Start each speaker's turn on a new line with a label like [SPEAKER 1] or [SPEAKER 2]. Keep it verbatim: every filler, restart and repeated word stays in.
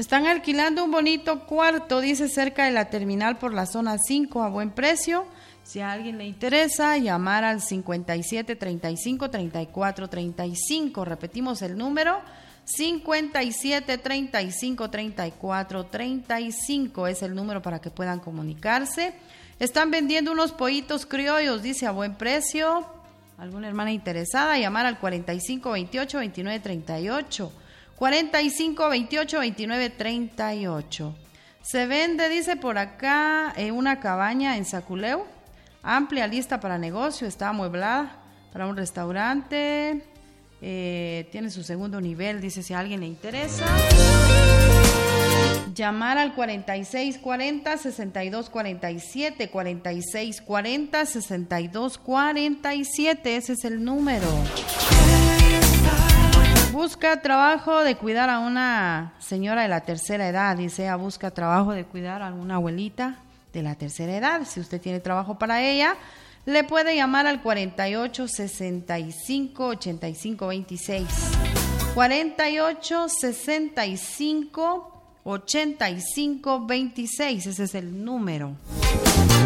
[SPEAKER 1] Están alquilando un bonito cuarto, dice, cerca de la terminal por la zona cinco a buen precio. Si a alguien le interesa, llamar al cincuenta y siete, treinta y cinco, treinta y cuatro, treinta y cinco. Repetimos el número, cincuenta y siete, treinta y cinco, treinta y cuatro, treinta y cinco es el número para que puedan comunicarse. Están vendiendo unos pollitos criollos, dice, a buen precio. ¿Alguna hermana interesada? Llamar al cuarenta y cinco, veintiocho, veintinueve, treinta y ocho. cuarenta y cinco, veintiocho, veintinueve, treinta y ocho. Se vende, dice por acá, eh, una cabaña en Saculeu, amplia, lista para negocio, está amueblada para un restaurante, eh, tiene su segundo nivel, dice, si a alguien le interesa. Llamar al cuarenta y seis cuarenta, sesenta y dos cuarenta y siete, cuarenta y seis cuarenta, sesenta y dos cuarenta y siete, ese es el número. Busca trabajo de cuidar a una señora de la tercera edad, dice, busca trabajo de cuidar a una abuelita de la tercera edad. Si usted tiene trabajo para ella, le puede llamar al cuarenta y ocho, sesenta y cinco, ochenta y cinco, veintiséis. cuarenta y ocho, sesenta y cinco, ochenta y cinco, veintiséis, ese es el número.